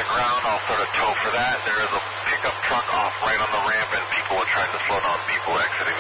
the ground, I'll start a tow for that. There is a pickup truck off right on the ramp, and people are trying to slow down people exiting